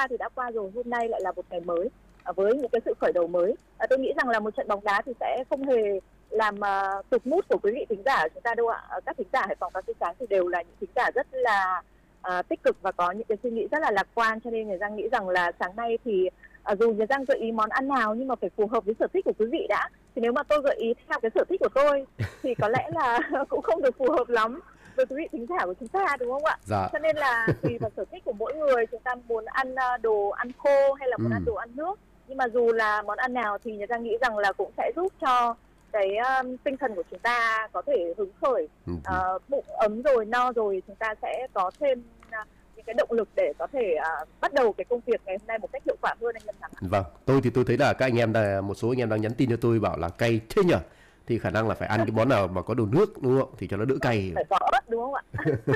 qua thì đã qua rồi, hôm nay lại là một ngày mới với những cái sự khởi đầu mới. Tôi nghĩ rằng là một trận bóng đá thì sẽ không hề làm tụt mood của quý vị thính giả chúng ta đâu ạ. Các thính giả Hải Phòng và Tia Sáng thì đều là những thính giả rất là tích cực và có những cái suy nghĩ rất là lạc quan, cho nên người Giang nghĩ rằng là sáng nay thì dù người Giang gợi ý món ăn nào nhưng mà phải phù hợp với sở thích của quý vị đã. Thì nếu mà tôi gợi ý theo cái sở thích của tôi thì có lẽ là cũng không được phù hợp lắm với quý vị thính giả của chúng ta, đúng không ạ? Dạ. Cho nên là tùy vào sở thích của mỗi người, chúng ta muốn ăn đồ ăn khô hay là muốn ăn đồ ăn nước. Nhưng mà dù là món ăn nào thì người ta nghĩ rằng là cũng sẽ giúp cho cái tinh thần của chúng ta có thể hứng khởi, bụng ấm rồi, no rồi, chúng ta sẽ có thêm những cái động lực để có thể bắt đầu cái công việc ngày hôm nay một cách hiệu quả hơn, anh Lâm Thắng. Vâng, tôi thấy là các anh em một số anh em đang nhắn tin cho tôi bảo là cay thế nhở, thì khả năng là phải ăn cái món nào mà có đồ nước, đúng không? Thì cho nó đỡ cay. Phải có ớt, đúng không ạ?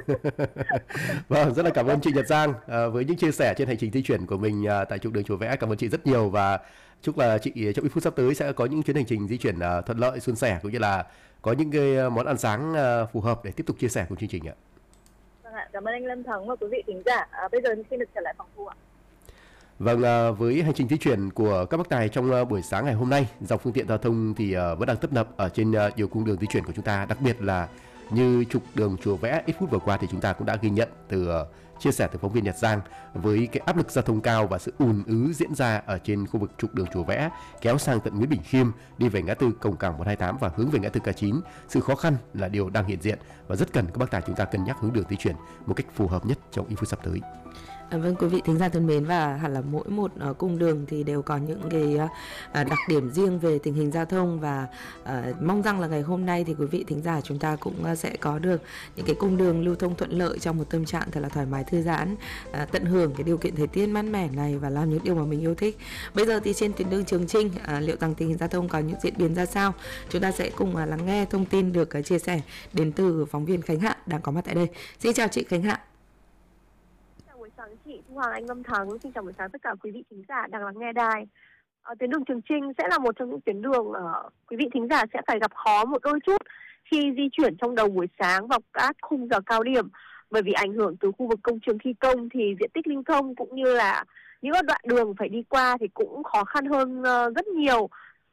Vâng, rất là cảm ơn chị Nhật Giang với những chia sẻ trên hành trình di chuyển của mình tại trục đường Chùa Vẽ. Cảm ơn chị rất nhiều và chúc là chị trong ít phút sắp tới sẽ có những chuyến hành trình di chuyển thuận lợi, suôn sẻ, cũng như là có những cái món ăn sáng phù hợp để tiếp tục chia sẻ cùng chương trình ạ. Vâng ạ, cảm ơn anh Lâm Thắng và quý vị thính giả. Bây giờ thì xin được trở lại phòng thu ạ. Vâng, với hành trình di chuyển của các bác tài trong buổi sáng ngày hôm nay, dòng phương tiện giao thông thì vẫn đang tấp nập ở trên nhiều cung đường di chuyển của chúng ta, đặc biệt là như trục đường Chùa Vẽ. Ít phút vừa qua thì chúng ta cũng đã ghi nhận từ chia sẻ từ phóng viên Nhật Giang với cái áp lực giao thông cao và sự ùn ứ diễn ra ở trên khu vực trục đường Chùa Vẽ kéo sang tận Nguyễn Bỉnh Khiêm, đi về ngã tư Cổng Cảng 128 và hướng về ngã tư K9. Sự khó khăn là điều đang hiện diện và rất cần các bác tài chúng ta cân nhắc hướng đường di chuyển một cách phù hợp nhất trong ít phút sắp tới. Vâng, quý vị thính giả thân mến, và hẳn là mỗi một cung đường thì đều có những cái đặc điểm riêng về tình hình giao thông, và mong rằng là ngày hôm nay thì quý vị thính giả chúng ta cũng sẽ có được những cái cung đường lưu thông thuận lợi trong một tâm trạng thật là thoải mái thư giãn, tận hưởng cái điều kiện thời tiết mát mẻ này và làm những điều mà mình yêu thích. Bây giờ thì trên tuyến đường Trường Chinh, liệu rằng tình hình giao thông có những diễn biến ra sao? Chúng ta sẽ cùng lắng nghe thông tin được chia sẻ đến từ phóng viên Khánh Hạ đang có mặt tại đây. Xin chào chị Khánh Hạ. Sáng chị Thu Hoàng, anh Lâm Thắng, xin chào buổi sáng tất cả quý vị thính giả đang lắng nghe đài. Tuyến đường Trường Chinh sẽ là một trong những tuyến đường quý vị thính giả sẽ phải gặp khó một đôi chút khi di chuyển trong đầu buổi sáng vào các khung giờ cao điểm, bởi vì ảnh hưởng từ khu vực công trường thi công thì diện tích lưu thông cũng như là những đoạn đường phải đi qua thì cũng khó khăn hơn rất nhiều.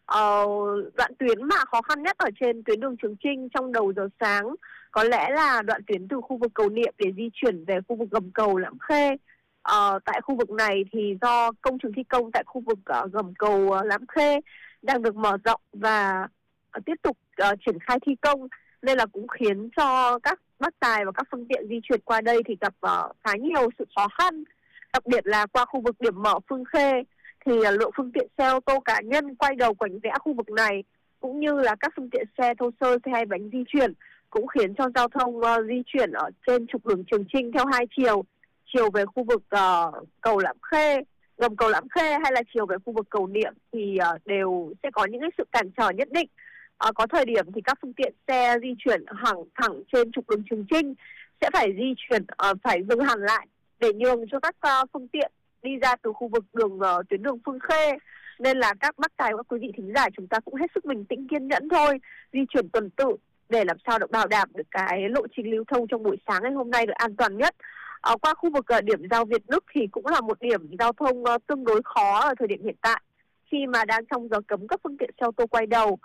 Đoạn tuyến mà khó khăn nhất ở trên tuyến đường Trường Chinh trong đầu giờ sáng có lẽ là đoạn tuyến từ khu vực Cầu Niệm để di chuyển về khu vực gầm cầu Lẫm Khê. Tại khu vực này thì do công trường thi công tại khu vực gầm cầu Lẫm Khê đang được mở rộng và tiếp tục triển khai thi công, nên là cũng khiến cho các bác tài và các phương tiện di chuyển qua đây thì gặp khá nhiều sự khó khăn. Đặc biệt là qua khu vực điểm mở Phương Khê thì lượng phương tiện xe ô tô cá nhân quay đầu quanh rẽ khu vực này cũng như là các phương tiện xe thô sơ, xe hai bánh di chuyển cũng khiến cho giao thông di chuyển ở trên trục đường Trường Chinh theo hai chiều về khu vực cầu Lẫm Khê, gầm cầu Lẫm Khê hay là chiều về khu vực cầu Niệm thì đều sẽ có những cái sự cản trở nhất định. Có thời điểm thì các phương tiện xe di chuyển thẳng trên trục đường Trường Chinh sẽ phải di chuyển phải dừng hẳn lại để nhường cho các phương tiện đi ra từ khu vực tuyến đường Phương Khê, nên là các bác tài và quý vị thính giả chúng ta cũng hết sức bình tĩnh kiên nhẫn thôi, di chuyển tuần tự để làm sao được bảo đảm được cái lộ trình lưu thông trong buổi sáng ngày hôm nay được an toàn nhất. Qua khu vực điểm giao Việt Đức thì cũng là một điểm giao thông tương đối khó ở thời điểm hiện tại khi mà đang trong giờ cấm các phương tiện xe ô tô quay đầu.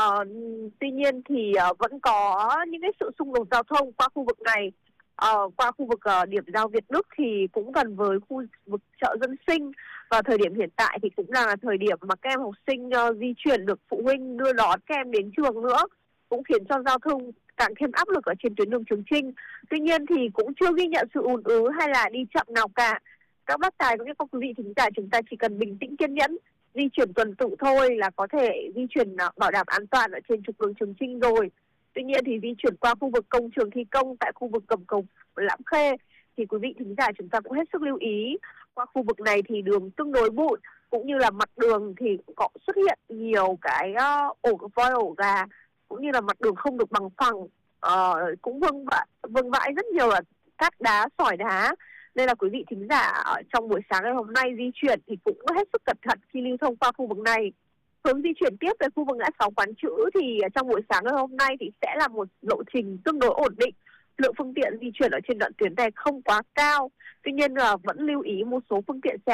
Tuy nhiên thì vẫn có những cái sự xung đột giao thông qua khu vực này. Qua khu vực điểm giao Việt Đức thì cũng gần với khu vực chợ Dân Sinh, và thời điểm hiện tại thì cũng là thời điểm mà các em học sinh di chuyển được phụ huynh đưa đón các em đến trường nữa, cũng khiến cho giao thông càng thêm áp lực ở trên tuyến đường Trường Chinh. Tuy nhiên thì cũng chưa ghi nhận sự ùn ứ hay là đi chậm nào cả. Các bác tài cũng như các quý vị thính giả chúng ta chỉ cần bình tĩnh kiên nhẫn, di chuyển tuần tự thôi là có thể di chuyển bảo đảm an toàn ở trên trục đường Trường Chinh rồi. Tuy nhiên thì di chuyển qua khu vực công trường thi công tại khu vực gầm cầu Lẫm Khê thì quý vị thính giả chúng ta cũng hết sức lưu ý. Qua khu vực này thì đường tương đối bụi, cũng như là mặt đường thì có xuất hiện nhiều cái ổ voi ổ gà, cũng như là mặt đường không được bằng phẳng, cũng vương vãi rất nhiều là cát đá, sỏi đá, nên là quý vị thính giả trong buổi sáng ngày hôm nay di chuyển thì cũng hết sức cẩn thận khi lưu thông qua khu vực này. Hướng di chuyển tiếp về khu vực ngã 6 Quán Chữ thì trong buổi sáng ngày hôm nay thì sẽ là một lộ trình tương đối ổn định. Lượng phương tiện di chuyển ở trên đoạn tuyến này không quá cao. Tuy nhiên là vẫn lưu ý một số phương tiện xe